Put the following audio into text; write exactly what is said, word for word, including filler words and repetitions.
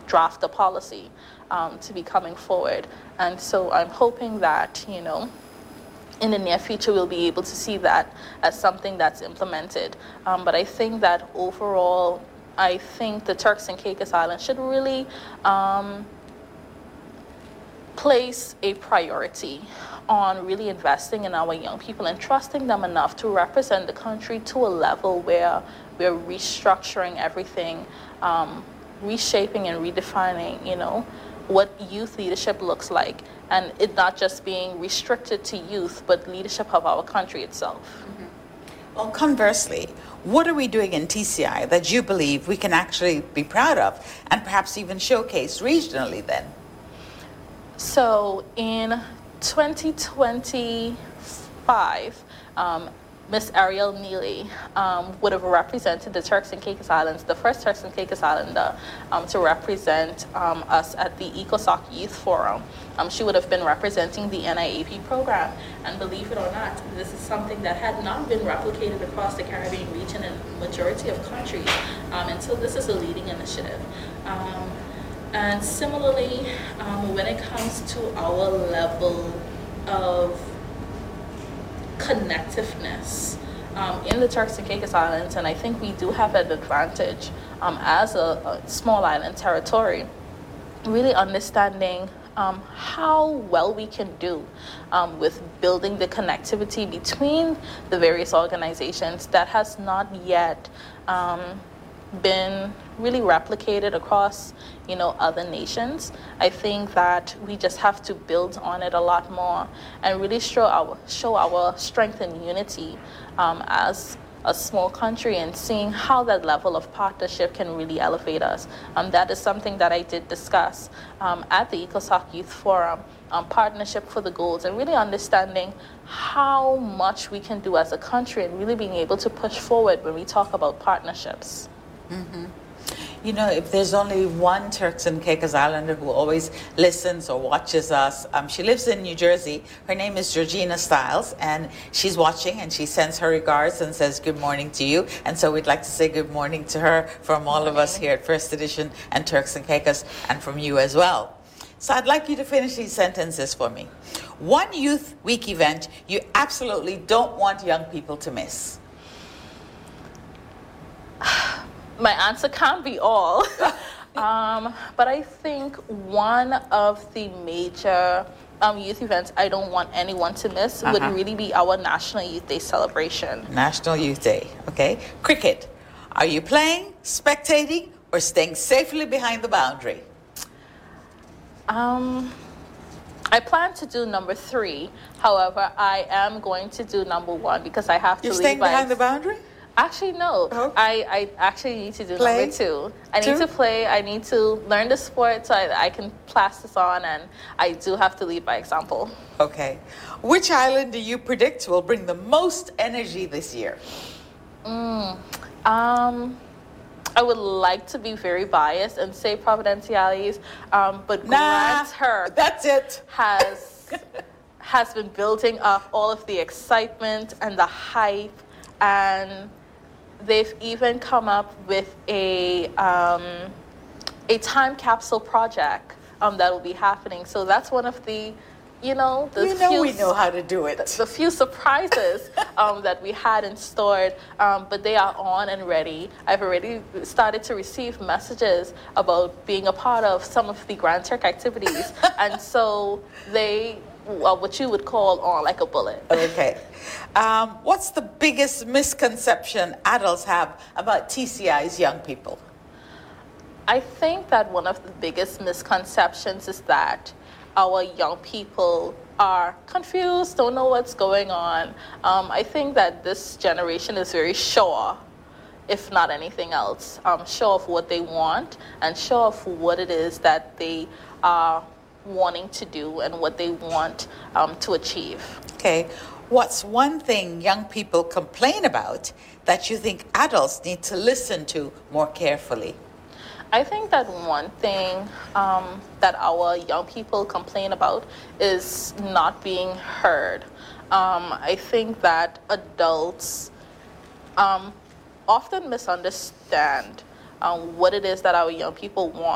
draft a policy um, to be coming forward. And so I'm hoping that, you know, in the near future, we'll be able to see that as something that's implemented. Um, but I think that overall, I think the Turks and Caicos Islands should really um, place a priority on really investing in our young people and trusting them enough to represent the country to a level where we're restructuring everything, um, reshaping and redefining, you know, what youth leadership looks like, and it not just being restricted to youth, but leadership of our country itself. Mm-hmm. Well, conversely, what are we doing in T C I that you believe we can actually be proud of and perhaps even showcase regionally then? So in twenty twenty-five, um, Miss Ariel Neely um, would have represented the Turks and Caicos Islands, the first Turks and Caicos Islander um, to represent um, us at the ECOSOC Youth Forum. Um, she would have been representing the N I A P program. And believe it or not, this is something that had not been replicated across the Caribbean region in majority of countries. Um, and so this is a leading initiative. Um, and similarly, um, when it comes to our level of connectiveness um, in the Turks and Caicos Islands, and I think we do have an advantage um, as a, a small island territory, really understanding um, how well we can do um, with building the connectivity between the various organizations that has not yet um, been really replicated across, you know, other nations. I think that we just have to build on it a lot more and really show our show our strength and unity um, as a small country, and seeing how that level of partnership can really elevate us. Um, that is something that I did discuss um, at the ECOSOC Youth Forum, um, partnership for the goals, and really understanding how much we can do as a country and really being able to push forward when we talk about partnerships. Mm-hmm. You know, if there's only one Turks and Caicos Islander who always listens or watches us, um, she lives in New Jersey. Her name is Georgina Stiles, and she's watching, and she sends her regards and says good morning to you. And so we'd like to say good morning to her from all of us here at First Edition and Turks and Caicos, and from you as well. So I'd like you to finish these sentences for me. One Youth Week event you absolutely don't want young people to miss. My answer can't be all, um, but I think one of the major um, youth events I don't want anyone to miss uh-huh. would really be our National Youth Day celebration. National Youth Day, okay. Cricket, are you playing, spectating, or staying safely behind the boundary? Um, I plan to do number three. However, I am going to do number one because I have to You're leave. You're staying behind by... the boundary? Actually, no. Oh. I, I actually need to do play? number two. I two? need to play. I need to learn the sport so I, I can pass this on, and I do have to lead by example. Okay. Which island do you predict will bring the most energy this year? Mm, um, I would like to be very biased and say Providenciales, um, but nah, Grant Turk that's it. has has been building up all of the excitement and the hype, and they've even come up with a um, a time capsule project um, that will be happening. So that's one of the, you know, the you know few, we know how to do it. The, the few surprises um, that we had in store, um, but they are on and ready. I've already started to receive messages about being a part of some of the Grand Turk activities, and so they, well, what you would call on like a bullet. Okay. Um, what's the biggest misconception adults have about T C I's young people? I think that one of the biggest misconceptions is that our young people are confused, don't know what's going on. Um, I think that this generation is very sure, if not anything else, um, sure of what they want and sure of what it is that they are wanting to do and what they want um, to achieve. Okay. What's one thing young people complain about that you think adults need to listen to more carefully? I think that one thing um, that our young people complain about is not being heard. Um, I think that adults um, often misunderstand um, what it is that our young people want.